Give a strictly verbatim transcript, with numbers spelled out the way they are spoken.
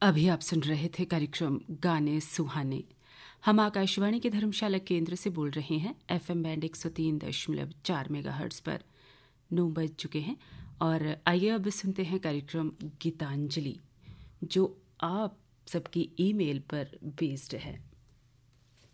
अभी आप सुन रहे थे कार्यक्रम गाने सुहाने। हम आकाशवाणी के धर्मशाला केंद्र से बोल रहे हैं। एफएम बैंड एक सौ तीन दशमलव चार मेगाहर्ट्ज पर नौ बज चुके हैं और आइए अब सुनते हैं कार्यक्रम गीतांजलि, जो आप सबकी ईमेल पर बेस्ड है।